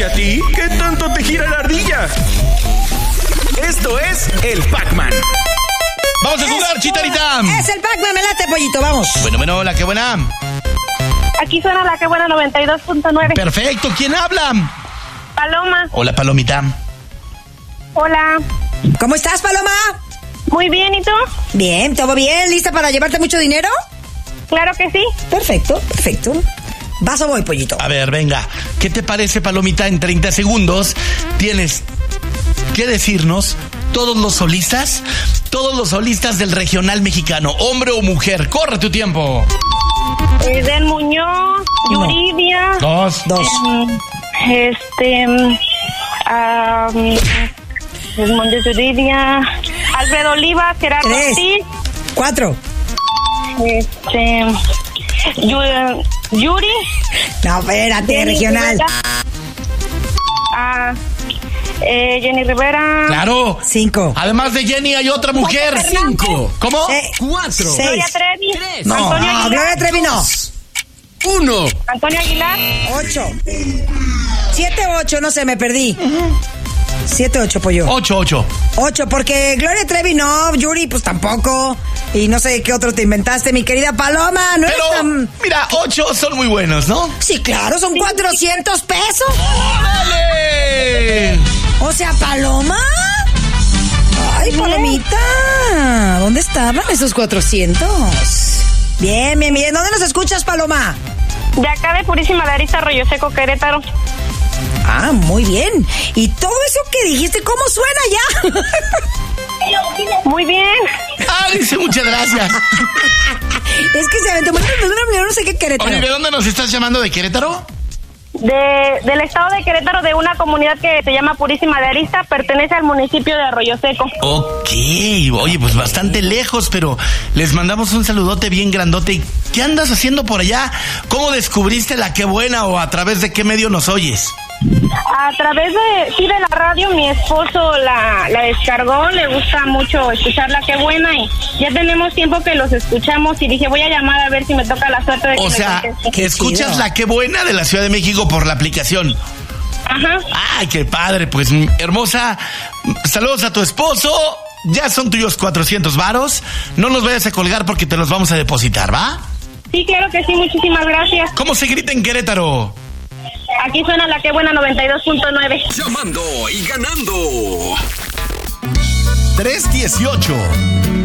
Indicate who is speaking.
Speaker 1: a ti? ¿Qué tanto te gira la ardilla? Esto es el Pac-Man.
Speaker 2: ¡Vamos a jugar, Chicharita!
Speaker 3: Es el Pac-Man, me late, pollito, vamos.
Speaker 2: Bueno, la que buena.
Speaker 4: Aquí suena la que buena 92.9.
Speaker 2: Perfecto, ¿quién habla?
Speaker 4: Paloma.
Speaker 2: Hola, Palomita.
Speaker 4: Hola.
Speaker 3: ¿Cómo estás, Paloma?
Speaker 4: Muy bien, ¿y tú?
Speaker 3: Bien, ¿todo bien? ¿Lista para llevarte mucho dinero?
Speaker 4: Claro que sí.
Speaker 3: Perfecto. ¿Vas o voy, pollito?
Speaker 2: A ver, venga. ¿Qué te parece, Palomita? En 30 segundos tienes que decirnos todos los solistas del regional mexicano, hombre o mujer. ¡Corre tu tiempo!
Speaker 4: Del Muñoz, Yuridia.
Speaker 2: Dos.
Speaker 4: Desmondes Yuridia. Alfredo Oliva, Gerardo
Speaker 3: 3,
Speaker 4: Ortiz.
Speaker 3: 4.
Speaker 4: Yuri.
Speaker 3: No, espérate,
Speaker 4: Jenny
Speaker 3: regional.
Speaker 4: Rivera. Jenny Rivera.
Speaker 2: ¡Claro!
Speaker 3: 5.
Speaker 2: Además de Jenny hay otra mujer.
Speaker 1: 5.
Speaker 2: ¿Cómo?
Speaker 1: 4.
Speaker 3: 6.
Speaker 4: Gloria Trevi.
Speaker 1: 3.
Speaker 2: No.
Speaker 4: Antonio Aguilar.
Speaker 3: Gloria Trevi no.
Speaker 1: 1.
Speaker 4: Antonio Aguilar.
Speaker 3: 8. 7, 8, no sé, me perdí. 7, 8, pollo.
Speaker 2: 8.
Speaker 3: 8, porque Gloria Trevi no, Yuri pues tampoco. Y no sé qué otro te inventaste, mi querida Paloma. No eres
Speaker 2: Pero,
Speaker 3: tan...
Speaker 2: mira, 8 son muy buenos, ¿no?
Speaker 3: Sí, claro, son 400 pesos.
Speaker 2: ¡Órale!
Speaker 3: O sea, Paloma. Ay, Palomita. ¿Dónde estaban esos 400? Bien. ¿Dónde nos escuchas, Paloma?
Speaker 4: De acá de Purísima de Arista, Arroyo Seco, Querétaro.
Speaker 3: Ah, muy bien. ¿Y todo eso que dijiste, cómo suena ya?
Speaker 4: Muy bien.
Speaker 2: Dice, muchas gracias.
Speaker 3: Es que se aventó no sé qué Querétaro.
Speaker 2: Oye, ¿de dónde nos estás llamando? ¿De Querétaro?
Speaker 4: Del estado de Querétaro, de una comunidad que se llama Purísima de Arista, pertenece al municipio de Arroyo Seco.
Speaker 2: Ok, oye, pues bastante lejos, pero les mandamos un saludote bien grandote. ¿Y qué andas haciendo por allá? ¿Cómo descubriste la Qué Buena o a través de qué medio nos oyes?
Speaker 4: A través de la radio, mi esposo la descargó, le gusta mucho escuchar la Qué Buena y ya tenemos tiempo que los escuchamos y dije, voy a llamar a ver si me toca la suerte de que
Speaker 2: O
Speaker 4: me
Speaker 2: sea,
Speaker 4: conteste.
Speaker 2: que escuchas la Qué Buena de la Ciudad de México por la aplicación.
Speaker 4: Ajá.
Speaker 2: Ay, qué padre, pues hermosa. Saludos a tu esposo. Ya son tuyos 400 varos. No nos vayas a colgar porque te los vamos a depositar, ¿va?
Speaker 4: Sí, claro que sí, muchísimas gracias.
Speaker 2: ¿Cómo se grita en Querétaro?
Speaker 4: Aquí suena la Qué Buena 92.9.
Speaker 1: Llamando y ganando.
Speaker 2: 318